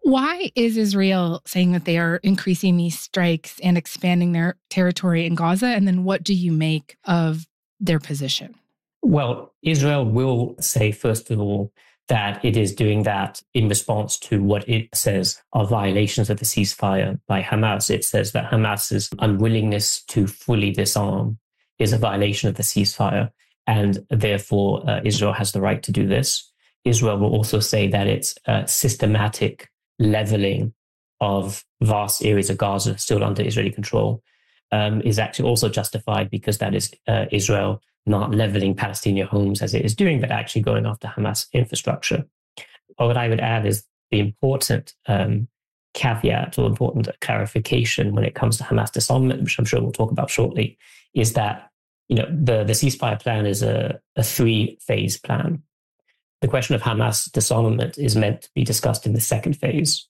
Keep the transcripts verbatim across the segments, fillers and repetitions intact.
Why is Israel saying that they are increasing these strikes and expanding their territory in Gaza? And then what do you make of their position? Well, Israel will say, first of all, that it is doing that in response to what it says are violations of the ceasefire by Hamas. It says that Hamas's unwillingness to fully disarm is a violation of the ceasefire, and therefore uh, Israel has the right to do this. Israel will also say that it's uh, systematic leveling of vast areas of Gaza still under Israeli control um, is actually also justified because that is uh, Israel not leveling Palestinian homes as it is doing, but actually going after Hamas infrastructure. What I would add is the important um, caveat or important clarification when it comes to Hamas disarmament, which I'm sure we'll talk about shortly, is that you know the, the ceasefire plan is a, a three-phase plan. The question of Hamas disarmament is meant to be discussed in the second phase.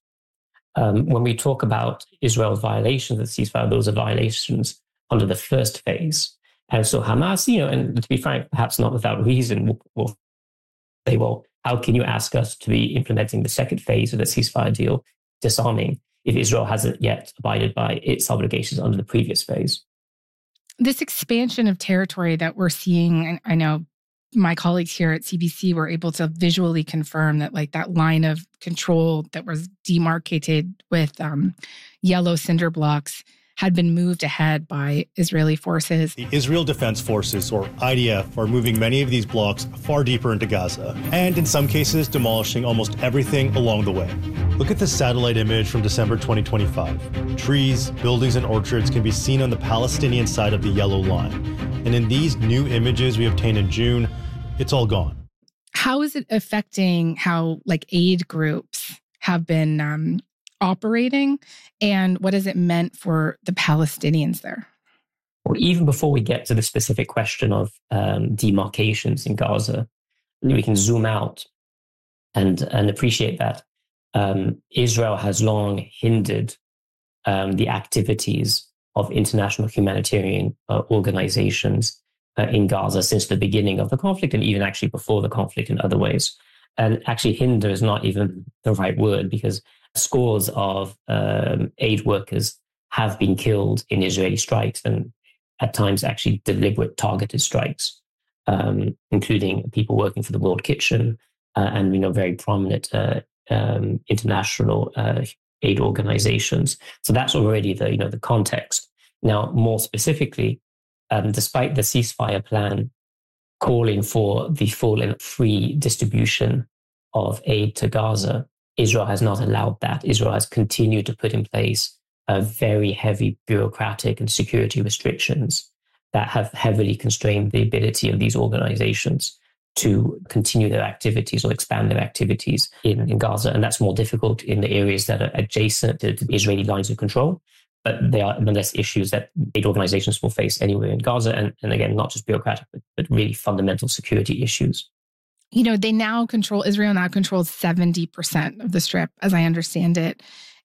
Um, when we talk about Israel's violations of the ceasefire, those are violations under the first phase. And so Hamas, you know, and to be frank, perhaps not without reason, will, will say, well, how can you ask us to be implementing the second phase of the ceasefire deal, disarming, if Israel hasn't yet abided by its obligations under the previous phase? This expansion of territory that we're seeing, I know my colleagues here at C B C were able to visually confirm that like that line of control that was demarcated with um, yellow cinder blocks had been moved ahead by Israeli forces. The Israel Defense Forces, or I D F, are moving many of these blocks far deeper into Gaza, and in some cases demolishing almost everything along the way. Look at this satellite image from December twenty twenty-five. Trees, buildings, and orchards can be seen on the Palestinian side of the yellow line. And in these new images we obtained in June, it's all gone. How is it affecting how like aid groups have been um, operating, and what has it meant for the Palestinians there? Well, even before we get to the specific question of um, demarcations in Gaza, we can zoom out and, and appreciate that um, Israel has long hindered um, the activities of international humanitarian uh, organizations uh, in Gaza since the beginning of the conflict, and even actually before the conflict in other ways. And actually hinder is not even the right word, because scores of um, aid workers have been killed in Israeli strikes, and at times actually deliberate targeted strikes, um, including people working for the World Kitchen uh, and you know very prominent uh, um, international uh, aid organizations. So that's already the you know the context. Now, more specifically, um, despite the ceasefire plan calling for the full and free distribution of aid to Gaza, Israel has not allowed that. Israel has continued to put in place uh, very heavy bureaucratic and security restrictions that have heavily constrained the ability of these organizations to continue their activities or expand their activities in, in Gaza. And that's more difficult in the areas that are adjacent to the Israeli lines of control. But they are nonetheless issues that aid organizations will face anywhere in Gaza. And, and again, not just bureaucratic, but, but really fundamental security issues. You know, they now control, Israel now controls seventy percent of the Strip, as I understand it.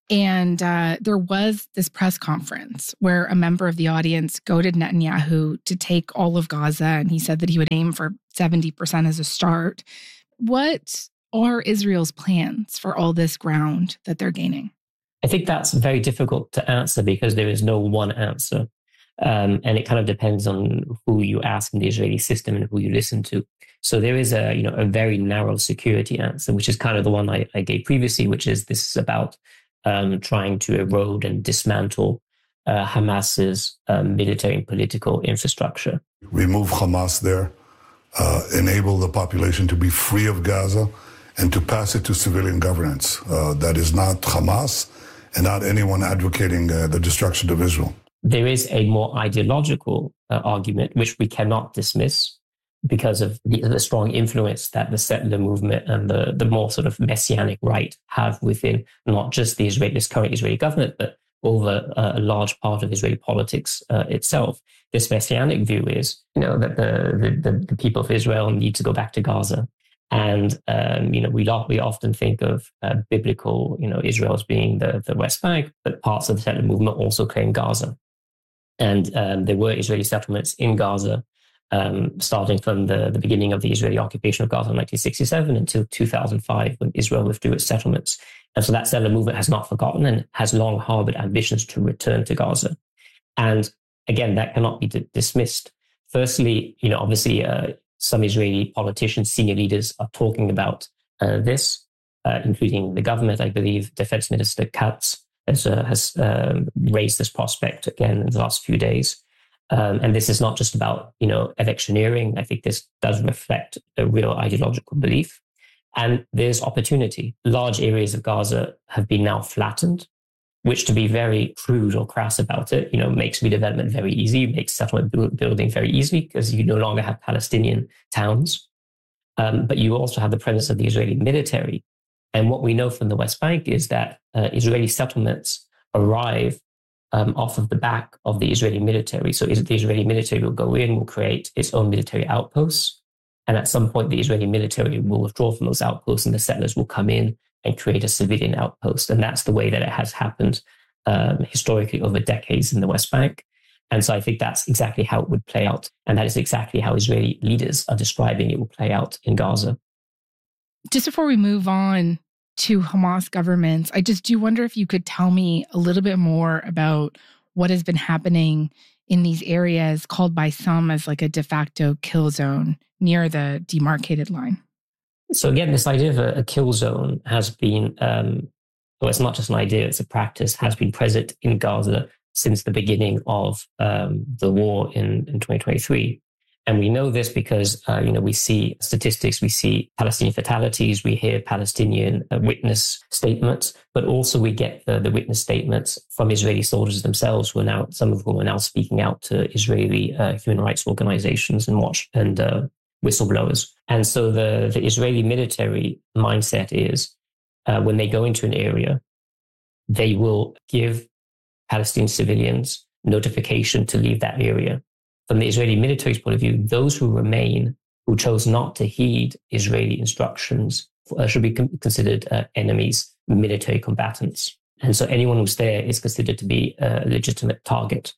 And uh, there was this press conference where a member of the audience goaded Netanyahu to take all of Gaza, and he said that he would aim for seventy percent as a start. What are Israel's plans for all this ground that they're gaining? I think that's very difficult to answer because there is no one answer. Um, and it kind of depends on who you ask in the Israeli system and who you listen to. So there is a, you know, a very narrow security answer, which is kind of the one I, I gave previously, which is this is about um, trying to erode and dismantle uh, Hamas's um, military and political infrastructure. Remove Hamas there, uh, enable the population to be free of Gaza, and to pass it to civilian governance. Uh, that is not Hamas and not anyone advocating uh, the destruction of Israel. There is a more ideological uh, argument, which we cannot dismiss because of the, the strong influence that the settler movement and the, the more sort of messianic right have within not just the Israeli, this current Israeli government, but over uh, a large part of Israeli politics uh, itself. This messianic view is, you know, that the, the, the people of Israel need to go back to Gaza. And, um, you know, we, we often think of uh, biblical, you know, Israel as being the, the West Bank, but parts of the settler movement also claim Gaza. And um, there were Israeli settlements in Gaza um, starting from the, the beginning of the Israeli occupation of Gaza in nineteen sixty-seven until two thousand five, when Israel withdrew its settlements. And so that settler movement has not forgotten and has long harbored ambitions to return to Gaza. And again, that cannot be d- dismissed. Firstly, you know, obviously, uh, some Israeli politicians, senior leaders are talking about uh, this, uh, including the government. I believe Defense Minister Katz has, uh, has um, raised this prospect again in the last few days. Um, and this is not just about, you know, electioneering. I think this does reflect a real ideological belief. And there's opportunity. Large areas of Gaza have been now flattened, which, to be very crude or crass about it, you know, makes redevelopment very easy, makes settlement bu- building very easy, because you no longer have Palestinian towns. Um, but you also have the presence of the Israeli military. And what we know from the West Bank is that uh, Israeli settlements arrive um, off of the back of the Israeli military. So is, the Israeli military will go in, will create its own military outposts. And at some point, the Israeli military will withdraw from those outposts and the settlers will come in and create a civilian outpost. And that's the way that it has happened um, historically over decades in the West Bank. And so I think that's exactly how it would play out. And that is exactly how Israeli leaders are describing it will play out in Gaza. Just before we move on to Hamas governments, I just do wonder if you could tell me a little bit more about what has been happening in these areas called by some as like a de facto kill zone near the demarcated line. So again, this idea of a, a kill zone has been, um, well, it's not just an idea, it's a practice, has been present in Gaza since the beginning of um, the war in, in twenty twenty-three. And we know this because, uh, you know, we see statistics, we see Palestinian fatalities, we hear Palestinian uh, witness statements, but also we get the, the witness statements from Israeli soldiers themselves, who are now, some of whom are now speaking out to Israeli uh, human rights organizations and watch and uh, whistleblowers. And so the, the Israeli military mindset is uh, when they go into an area, they will give Palestinian civilians notification to leave that area. From the Israeli military's point of view, those who remain, who chose not to heed Israeli instructions, uh, should be con- considered uh, enemies, military combatants. And so anyone who's there is considered to be a legitimate target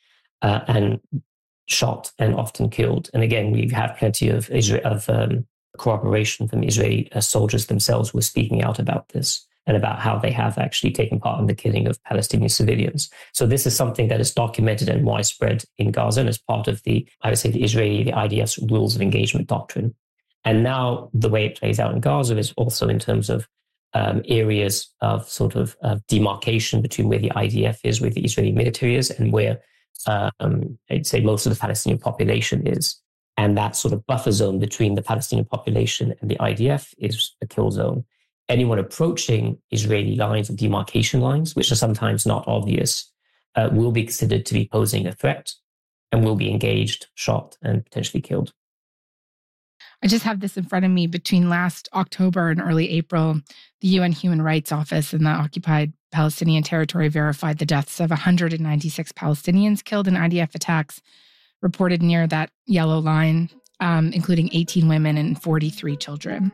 uh, and shot and often killed. And again, we have plenty of, Isra- of um, cooperation from Israeli uh, soldiers themselves who are speaking out about this and about how they have actually taken part in the killing of Palestinian civilians. So this is something that is documented and widespread in Gaza and as part of the, I would say, the Israeli, the I D F's rules of engagement doctrine. And now the way it plays out in Gaza is also in terms of um, areas of sort of uh, demarcation between where the I D F is, where the Israeli military is, and where um, I'd say most of the Palestinian population is. And that sort of buffer zone between the Palestinian population and the I D F is a kill zone. Anyone approaching Israeli lines of demarcation lines, which are sometimes not obvious, uh, will be considered to be posing a threat and will be engaged, shot, and potentially killed. I just have this in front of me. Between last October and early April, the U N Human Rights Office in the occupied Palestinian territory verified the deaths of one hundred ninety-six Palestinians killed in I D F attacks reported near that yellow line, um, including eighteen women and forty-three children.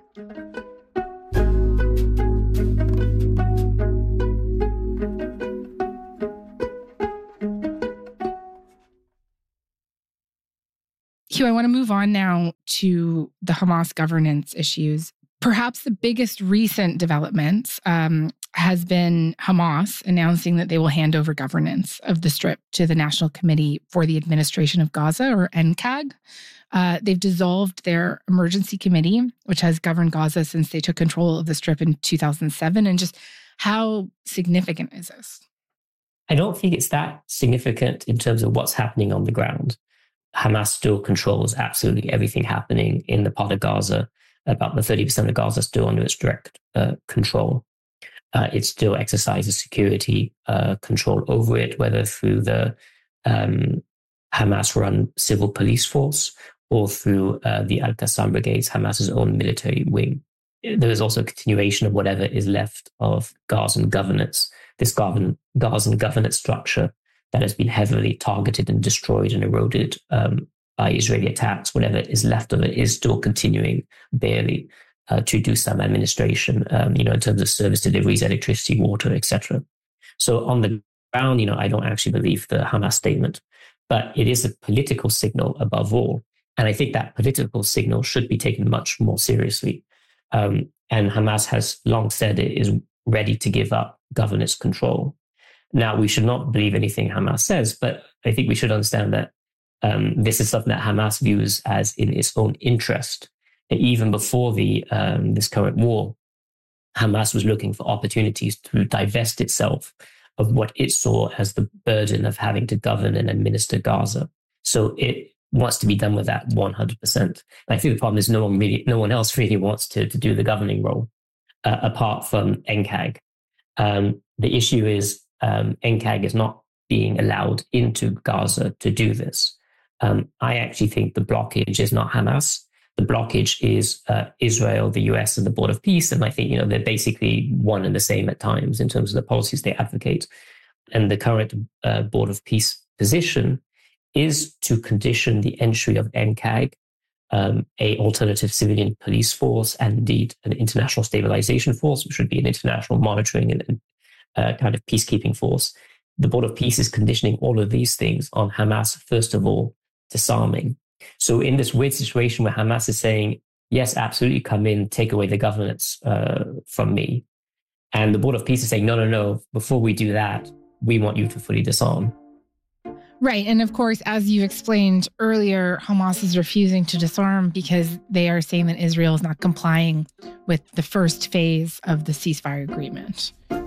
Hugh, I want to move on now to the Hamas governance issues. Perhaps the biggest recent development um, has been Hamas announcing that they will hand over governance of the Strip to the National Committee for the Administration of Gaza, or N C A G. Uh, they've dissolved their emergency committee, which has governed Gaza since they took control of the Strip in two thousand seven. And just how significant is this? I don't think it's that significant in terms of what's happening on the ground. Hamas still controls absolutely everything happening in the part of Gaza. About the thirty percent of Gaza still under its direct uh, control. Uh, it still exercises security uh, control over it, whether through the um, Hamas-run civil police force or through uh, the Al-Qassam Brigades, Hamas's own military wing. There is also a continuation of whatever is left of Gazan governance, this Gazan, Gazan governance structure that has been heavily targeted and destroyed and eroded um, by Israeli attacks. Whatever is left of it is still continuing barely uh, to do some administration, um, you know, in terms of service deliveries, electricity, water, et cetera. So on the ground, you know, I don't actually believe the Hamas statement, but it is a political signal above all. And I think that political signal should be taken much more seriously. Um, and Hamas has long said it is ready to give up governance control. Now, we should not believe anything Hamas says, but I think we should understand that um, this is something that Hamas views as in its own interest. And even before the um, this current war, Hamas was looking for opportunities to divest itself of what it saw as the burden of having to govern and administer Gaza. So it wants to be done with that one hundred percent. And I think the problem is no one really, no one else really wants to, to do the governing role, uh, apart from N C A G. Um, the issue is um, N C A G is not being allowed into Gaza to do this. Um, I actually think the blockage is not Hamas. The blockage is uh, Israel, the U S, and the Board of Peace. And I think, you know, they're basically one and the same at times in terms of the policies they advocate. And the current uh, Board of Peace position is to condition the entry of N C A G, um, a alternative civilian police force, and indeed an international stabilization force, which would be an international monitoring and, and uh, kind of peacekeeping force. The Board of Peace is conditioning all of these things on Hamas, first of all, disarming. So in this weird situation where Hamas is saying, yes, absolutely, come in, take away the governance uh, from me. And the Board of Peace is saying, no, no, no, before we do that, we want you to fully disarm. Right. And of course, as you explained earlier, Hamas is refusing to disarm because they are saying that Israel is not complying with the first phase of the ceasefire agreement.